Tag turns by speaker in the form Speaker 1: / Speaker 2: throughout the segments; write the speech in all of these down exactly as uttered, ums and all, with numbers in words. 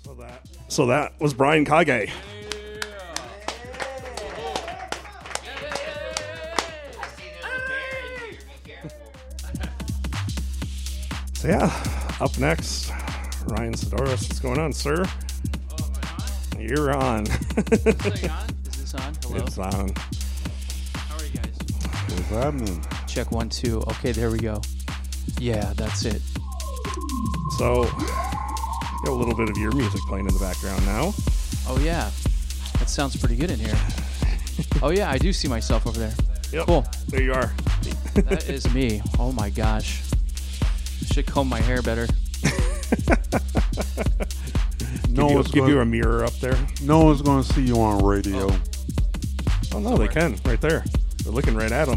Speaker 1: So that, so that was Brian Kage. So yeah, up next, Ryan Sidoris. What's going on, sir?
Speaker 2: Oh, am I on?
Speaker 1: You're on.
Speaker 2: Is this on? Is this on? Hello?
Speaker 1: It's on.
Speaker 2: How are you guys?
Speaker 3: What's happening?
Speaker 2: Check one, two. Okay, there we go. Yeah, that's it.
Speaker 1: So, got a little bit of your music playing in the background now.
Speaker 2: Oh, yeah. That sounds pretty good in here. Oh, yeah, I do see myself over there.
Speaker 1: Yep.
Speaker 2: Cool.
Speaker 1: There you are.
Speaker 2: That is me. Oh, my gosh. Should comb my hair better.
Speaker 3: No
Speaker 1: give you,
Speaker 3: one's
Speaker 1: give
Speaker 3: gonna,
Speaker 1: you a mirror up there.
Speaker 3: no one's going to see you on radio.
Speaker 2: Oh.
Speaker 1: Oh no, they can right there. They're looking right at them.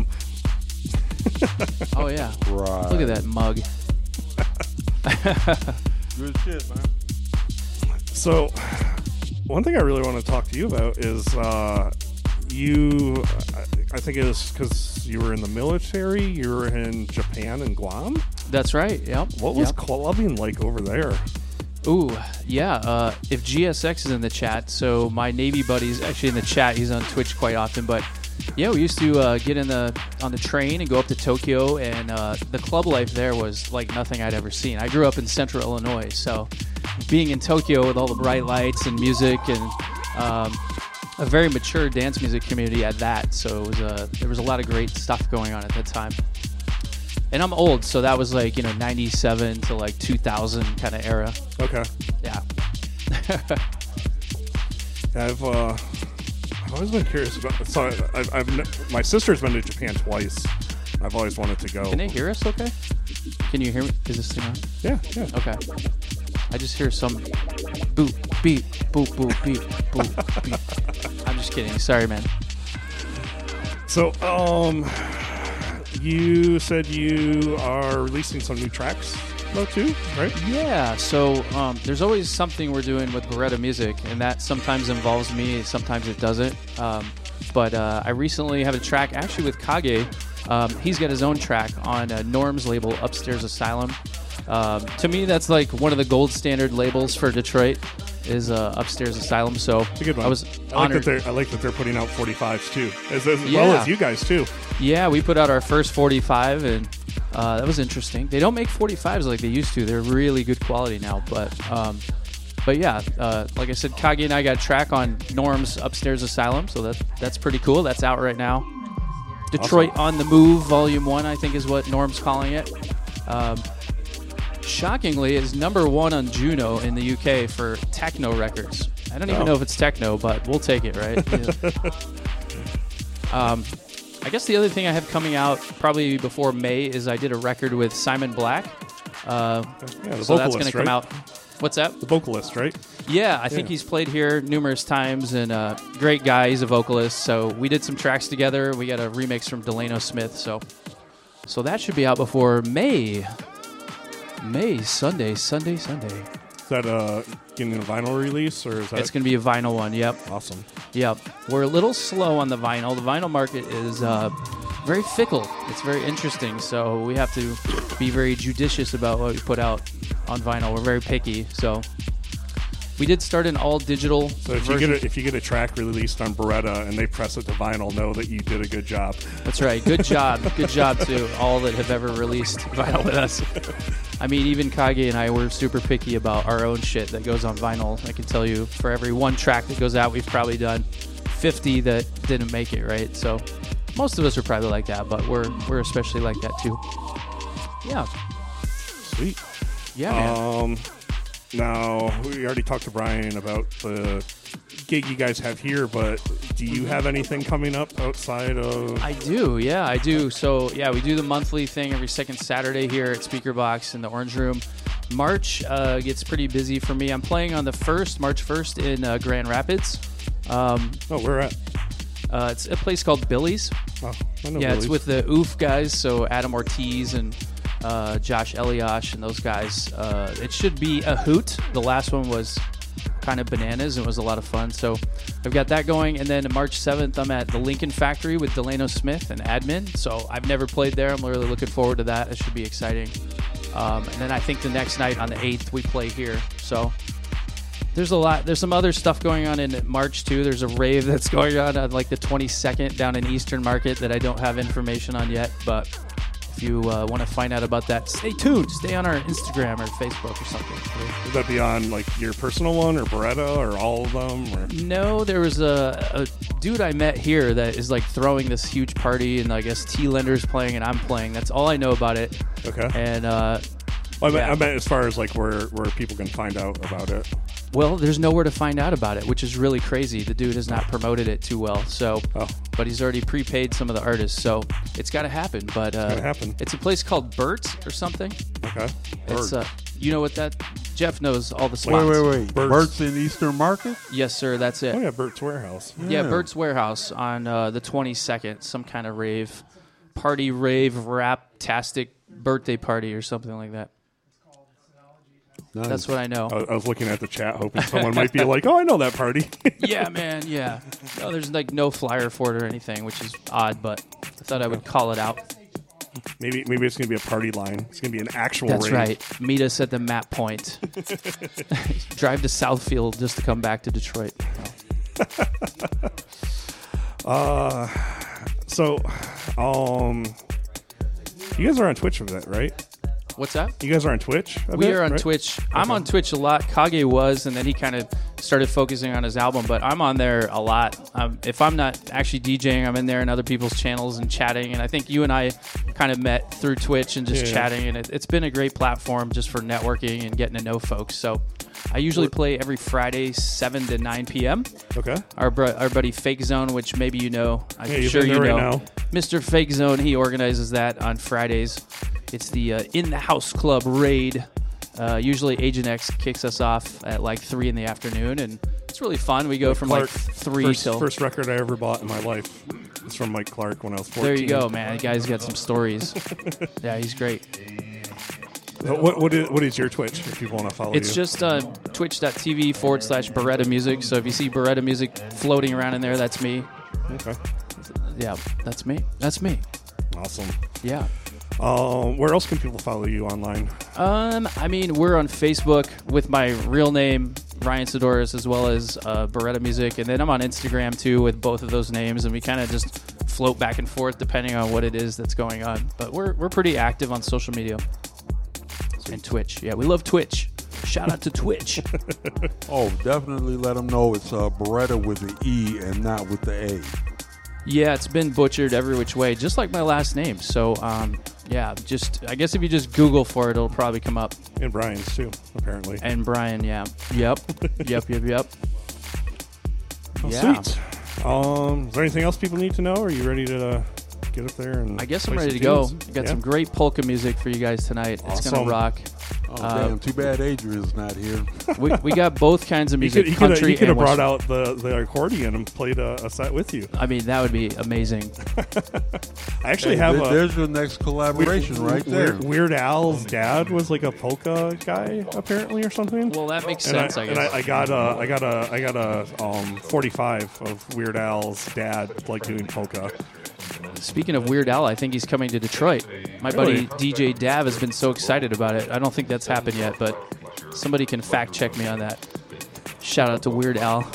Speaker 2: Oh, yeah.
Speaker 3: Right.
Speaker 2: Look at that mug.
Speaker 3: Good shit, man.
Speaker 1: So, one thing I really want to talk to you about is uh, you. I think it was because you were in the military. You were in Japan and Guam.
Speaker 2: That's right. Yep.
Speaker 1: What was
Speaker 2: Yep.
Speaker 1: clubbing like over there?
Speaker 2: Ooh, yeah. Uh, if G S X is in the chat, so my Navy buddy's actually in the chat. He's on Twitch quite often, but yeah, we used to uh, get in the on the train and go up to Tokyo, and uh, the club life there was like nothing I'd ever seen. I grew up in Central Illinois, so being in Tokyo with all the bright lights and music and um, a very mature dance music community at that, so it was uh, there was a lot of great stuff going on at that time. And I'm old, so that was like, you know, ninety-seven to like two thousand kind of era.
Speaker 1: Okay.
Speaker 2: Yeah.
Speaker 1: I've uh, I've always been curious about. So I, I've, I've ne- my sister's been to Japan twice. I've always wanted to go.
Speaker 2: Can they hear us okay? Can you hear me? Is this thing on?
Speaker 1: Yeah, yeah.
Speaker 2: Okay. I just hear some boop, beep, boop, boop, beep, boop, beep. I'm just kidding. Sorry, man.
Speaker 1: So, um, you said you are releasing some new tracks, though, too, right?
Speaker 2: Yeah, so um, there's always something we're doing with Beretta Music, and that sometimes involves me, sometimes it doesn't. Um, but uh, I recently have a track actually with Kage. Um, he's got his own track on uh, Norm's label, Upstairs Asylum. Um, to me, that's like one of the gold standard labels for Detroit is uh, Upstairs Asylum. So
Speaker 1: It's a good one.
Speaker 2: I was
Speaker 1: I like
Speaker 2: honored.
Speaker 1: that they're I like that they're putting out forty-fives too, as, as well
Speaker 2: Yeah.
Speaker 1: as you guys too.
Speaker 2: Yeah, we put out our first forty-five, and uh, that was interesting. They don't make forty-fives like they used to. They're really good quality now. But um, but yeah, uh, like I said, Kage and I got a track on Norm's Upstairs Asylum, so that that's pretty cool. That's out right now. Detroit
Speaker 1: Awesome.
Speaker 2: on the Move, Volume One, I think is what Norm's calling it. Um, shockingly, is number one on Juno in the U K for techno records. I don't even
Speaker 1: Oh.
Speaker 2: know if it's techno, but we'll take it, right? Yeah. um, I guess the other thing I have coming out probably before May is I did a record with Simon Black. Uh,
Speaker 1: Yeah, the
Speaker 2: so that's
Speaker 1: vocalist,
Speaker 2: going to come
Speaker 1: right?
Speaker 2: out. What's that?
Speaker 1: The vocalist, right?
Speaker 2: Yeah, I think
Speaker 1: Yeah.
Speaker 2: he's played here numerous times, and uh, great guy. He's a vocalist, so we did some tracks together. We got a remix from Delano Smith, so so that should be out before May. May, Sunday, Sunday, Sunday.
Speaker 1: Is that uh, getting a vinyl release, or is that
Speaker 2: It's going to be a vinyl one, yep.
Speaker 1: awesome?
Speaker 2: Yep. We're a little slow on the vinyl. The vinyl market is uh, very fickle. It's very interesting, so we have to be very judicious about what we put out on vinyl. We're very picky, so we did start an all-digital
Speaker 1: So if
Speaker 2: version.
Speaker 1: you get a, if you get a track released on Beretta and they press it to vinyl, know that you did a good job.
Speaker 2: That's right. Good job. Good job to all that have ever released vinyl with us. I mean, even Kage and I were super picky about our own shit that goes on vinyl. I can tell you, for every one track that goes out, we've probably done fifty that didn't make it, right? So most of us are probably like that, but we're we're especially like that too. Yeah.
Speaker 1: Sweet.
Speaker 2: Yeah, man.
Speaker 1: Um, now we already talked to Brian about the gig you guys have here, but do you have anything coming up outside of?
Speaker 2: I do, yeah, I do. So, yeah, we do the monthly thing every second Saturday here at Speaker Box in the Orange Room. March uh, gets pretty busy for me. I'm playing on the first, March first in uh, Grand Rapids. Um,
Speaker 1: Oh, where at?
Speaker 2: uh, it's a place called Billy's.
Speaker 1: Oh, I know
Speaker 2: Yeah,
Speaker 1: Willie's.
Speaker 2: it's with the Oof guys, so Adam Ortiz and uh, Josh Eliash and those guys. Uh, it should be a hoot. The last one was kind of bananas and was a lot of fun. So I've got that going. And then March seventh, I'm at the Lincoln Factory with Delano Smith and Admin. So I've never played there. I'm really looking forward to that. It should be exciting. Um, and then I think the next night on the eighth, we play here. So There's a lot. There's some other stuff going on in March too. There's a rave that's going on on like the twenty-second down in Eastern Market that I don't have information on yet. But if you uh, want to find out about that, stay tuned. Stay on our Instagram or Facebook or something.
Speaker 1: Would that be on like your personal one or Beretta or all of them? Or?
Speaker 2: No, there was a, a dude I met here that is like throwing this huge party, and I guess T Lender's playing and I'm playing. That's all I know about it.
Speaker 1: Okay.
Speaker 2: And uh,
Speaker 1: well, I, meant,
Speaker 2: yeah.
Speaker 1: I meant as far as like where where people can find out about it.
Speaker 2: Well, there's nowhere to find out about it, which is really crazy. The dude has not promoted it too well, so.
Speaker 1: Oh.
Speaker 2: But he's already prepaid some of the artists, so it's got to happen. But uh,
Speaker 1: It's gotta happen.
Speaker 2: It's a place called Burt's or something.
Speaker 1: Okay.
Speaker 2: It's uh, you know what that? Jeff knows all the
Speaker 3: Wait,
Speaker 2: spots.
Speaker 3: wait, wait.
Speaker 1: Burt's.
Speaker 3: Burt's in Eastern Market?
Speaker 2: Yes, sir. That's it.
Speaker 1: Oh yeah, Bert's Warehouse.
Speaker 2: Yeah, Burt's Warehouse on uh, the twenty-second. Some kind of rave, party, rave, rap-tastic birthday party or something like that.
Speaker 3: Nice.
Speaker 2: That's what I know.
Speaker 1: I, I was looking at the chat, hoping someone might be like, "Oh, I know that party."
Speaker 2: Yeah, man. Yeah. No, there's like no flyer for it or anything, which is odd, but I thought I would call it out.
Speaker 1: maybe maybe it's gonna be a party line. It's gonna be an actual.
Speaker 2: That's
Speaker 1: rave.
Speaker 2: right. Meet us at the map point. Drive to Southfield just to come back to Detroit.
Speaker 1: Uh, so, um, you guys are on Twitch with it, right?
Speaker 2: What's that?
Speaker 1: You guys are on Twitch? a
Speaker 2: We
Speaker 1: bit,
Speaker 2: are on
Speaker 1: right?
Speaker 2: Twitch. I'm
Speaker 1: Okay.
Speaker 2: on Twitch a lot. Kage was, and then he kind of started focusing on his album, but I'm on there a lot. Um, if I'm not actually DJing, I'm in there in other people's channels and chatting, and I think you and I kind of met through Twitch and just
Speaker 1: Yeah.
Speaker 2: chatting, and it, it's been a great platform just for networking and getting to know folks. So I usually play every Friday, seven to nine p.m.
Speaker 1: Okay.
Speaker 2: Our, br- our buddy Fake Zone, which maybe you know, I'm
Speaker 1: Yeah, he's
Speaker 2: sure
Speaker 1: in
Speaker 2: you
Speaker 1: there
Speaker 2: know.
Speaker 1: right now.
Speaker 2: Mister Fake Zone, he organizes that on Fridays. It's the uh, In the House Club raid. Uh, usually Agent X kicks us off at like three in the afternoon, and it's really fun. We go from
Speaker 1: Clark,
Speaker 2: like three
Speaker 1: first,
Speaker 2: till.
Speaker 1: first record I ever bought in my life. It's from Mike Clark when I was fourteen.
Speaker 2: There you go, man. The guy's got some stories. Yeah, he's great.
Speaker 1: What what is, what is your Twitch if people want to follow
Speaker 2: It's
Speaker 1: you?
Speaker 2: just uh, twitch.tv forward slash Beretta Music. So if you see Beretta Music floating around in there, that's me.
Speaker 1: Okay.
Speaker 2: Yeah, that's me. That's me.
Speaker 1: Awesome.
Speaker 2: Yeah.
Speaker 1: Um, where else can people follow you online?
Speaker 2: Um, I mean, we're on Facebook with my real name, Ryan Sidoris, as well as uh, Beretta Music, and then I'm on Instagram too with both of those names, and we kind of just float back and forth depending on what it is that's going on. But we're we're pretty active on social media and Twitch. Yeah, we love Twitch. Shout out to Twitch.
Speaker 3: Oh, definitely let them know it's uh, Beretta with the E and not with the A.
Speaker 2: Yeah, it's been butchered every which way, just like my last name. So, um, yeah, just I guess if you just Google for it, it'll probably come up.
Speaker 1: And Brian's too, apparently.
Speaker 2: And Brian, yeah, yep, yep, yep, yep.
Speaker 1: Oh,
Speaker 2: Yeah.
Speaker 1: Sweet. Um, is there anything else people need to know? Are you ready to uh, get up there and?
Speaker 2: I guess I'm
Speaker 1: play
Speaker 2: ready
Speaker 1: some
Speaker 2: to go.
Speaker 1: tunes?
Speaker 2: I got
Speaker 1: Yeah?
Speaker 2: some great polka music for you guys tonight. It's
Speaker 1: Awesome.
Speaker 2: gonna rock.
Speaker 3: Oh,
Speaker 2: Uh,
Speaker 3: damn. Too bad Adrian's not here.
Speaker 2: We, we got both kinds of
Speaker 1: You
Speaker 2: music,
Speaker 1: could, you could,
Speaker 2: country
Speaker 1: you could have
Speaker 2: and
Speaker 1: brought
Speaker 2: Western.
Speaker 1: out the, the accordion and played a, a set with you.
Speaker 2: I mean, that would be amazing.
Speaker 1: I actually
Speaker 3: Hey,
Speaker 1: have
Speaker 3: there-
Speaker 1: a.
Speaker 3: there's your next collaboration right there.
Speaker 1: Weird, Weird Al's dad was like a polka guy, apparently, or something.
Speaker 2: Well, that makes
Speaker 1: and I,
Speaker 2: sense, I,
Speaker 1: and
Speaker 2: guess.
Speaker 1: I, I got a, I got a, I got a um, forty-five of Weird Al's dad, like doing polka.
Speaker 2: Speaking of Weird Al, I think he's coming to Detroit. My
Speaker 1: Really?
Speaker 2: buddy D J Dav has been so excited about it. I don't think that's happened yet, but somebody can fact check me on that. Shout out to Weird Al.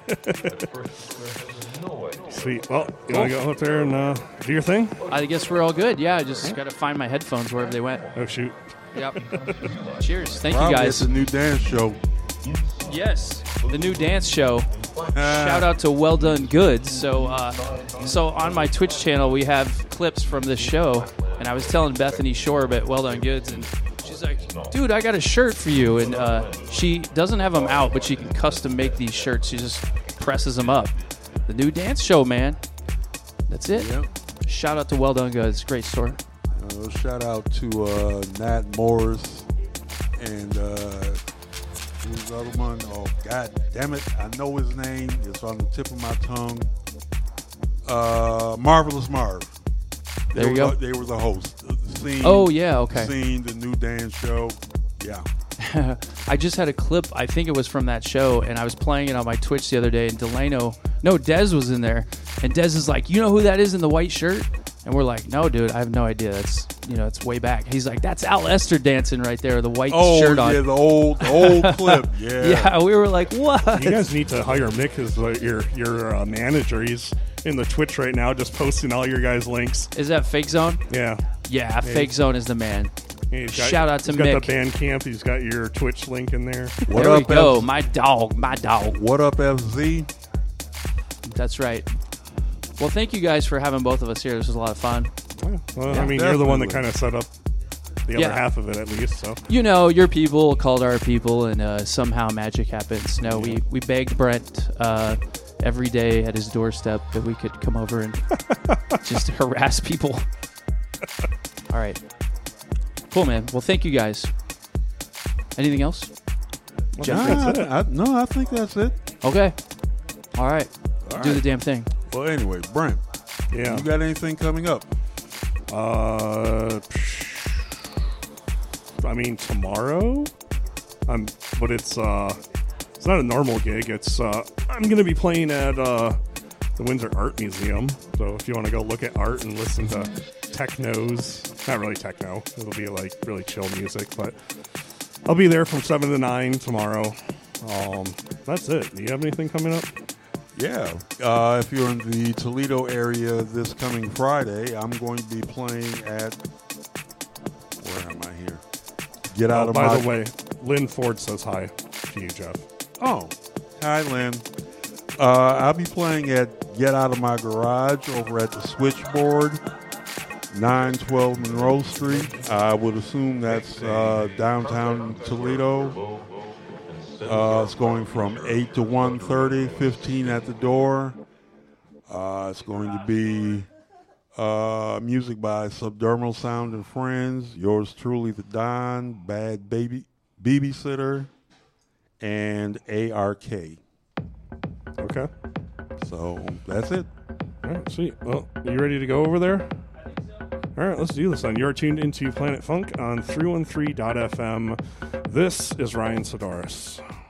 Speaker 1: Sweet. Well, you want to go up there and uh, do your thing?
Speaker 2: I guess we're all good. Yeah, I just got to find my headphones wherever they went.
Speaker 1: Oh shoot!
Speaker 2: Yep. Cheers. Thank
Speaker 3: Probably
Speaker 2: you
Speaker 3: at
Speaker 2: guys.
Speaker 3: the new dance show.
Speaker 2: Yes, the new dance show. Shout out to Well Done Goods. So, uh, so on my Twitch channel, we have clips from this show, and I was telling Bethany Shorb at Well Done Goods, and she's like, "Dude, I got a shirt for you." And uh, she doesn't have them out, but she can custom make these shirts. She just presses them up. The new dance show, man. That's it.
Speaker 3: Yep.
Speaker 2: Shout out to Well Done Goods. Great store.
Speaker 3: Uh, shout out to uh, Nat Morris and uh, who's the other one? Oh, God damn it. I know his name. It's on the tip of my tongue. Uh, Marvelous Marv. They
Speaker 2: There you
Speaker 3: were,
Speaker 2: go.
Speaker 3: They were the host. The scene,
Speaker 2: Oh, yeah, okay.
Speaker 3: Scene, the new dance show. Yeah.
Speaker 2: I just had a clip, I think it was from that show, and I was playing it on my Twitch the other day, and Delano, no, Dez was in there, and Dez is like, "You know who that is in the white shirt?" And we're like, "No, dude, I have no idea. That's you know, it's way back. He's like, that's Al Esther dancing right there, the white
Speaker 3: Oh,
Speaker 2: shirt on.
Speaker 3: yeah, the old, the old clip. Yeah.
Speaker 2: Yeah, we were like, what?
Speaker 1: You guys need to hire Mick as uh, your your uh, manager. He's in the Twitch right now, just posting all your guys' links.
Speaker 2: Is that Fake Zone?
Speaker 1: Yeah.
Speaker 2: Yeah, Fake Zone is the man.
Speaker 1: He's got,
Speaker 2: Shout out to
Speaker 1: he's
Speaker 2: Mick.
Speaker 1: got the Bandcamp. He's got your Twitch link in there.
Speaker 3: What
Speaker 2: there
Speaker 3: up,
Speaker 2: we go.
Speaker 3: F-
Speaker 2: My dog, my dog.
Speaker 3: What up, F Z?
Speaker 2: That's right. Well, thank you guys for having both of us here. This was a lot of fun.
Speaker 1: Yeah. Well,
Speaker 2: Yeah,
Speaker 1: I mean, you're the one that
Speaker 3: definitely.
Speaker 1: kind of set up the other
Speaker 2: Yeah.
Speaker 1: half of it, at least. So
Speaker 2: You know, your people called our people, and uh, somehow magic happens. No, we, we begged Brent uh, every day at his doorstep that we could come over and just harass people. All right. Cool, man. Well, thank you guys. Anything else?
Speaker 1: well,
Speaker 2: Jeff,
Speaker 1: that's
Speaker 3: Nah,
Speaker 1: it.
Speaker 3: I, I, no, I think that's it.
Speaker 2: Okay. All right.
Speaker 3: All
Speaker 2: Do
Speaker 3: right.
Speaker 2: the damn thing.
Speaker 3: Well, anyway, Brent,
Speaker 1: Yeah.
Speaker 3: you got anything coming up?
Speaker 1: Uh, I mean tomorrow. I'm, but it's uh, it's not a normal gig. It's uh, I'm gonna be playing at uh, the Windsor Art Museum. So if you want to go look at art and listen to technos, not really techno. It'll be like really chill music, but I'll be there from seven to nine tomorrow. Um, that's it. Do you have anything coming up?
Speaker 3: Yeah. Uh, if you're in the Toledo area this coming Friday, I'm going to be playing at. Where am I here? Get out
Speaker 1: Oh,
Speaker 3: of
Speaker 1: by
Speaker 3: my.
Speaker 1: the way, Lynn Ford says hi to you, Jeff.
Speaker 3: Oh, hi, Lynn. Uh, I'll be playing at Get Out of My Garage over at the Switchboard, nine twelve Monroe Street. I would assume that's uh, downtown Toledo. Uh, it's going from eight to one thirty, fifteen at the door. Uh, it's going to be uh, music by Subdermal Sound and Friends, yours truly, The Don, Bad Baby, Babysitter, and A R K.
Speaker 1: Okay.
Speaker 3: So that's it.
Speaker 1: All right, sweet. Well, you ready to go over there? All right, let's do this then. You're tuned into Planet Funk on three one three dot f m. This is Ryan Sidoris.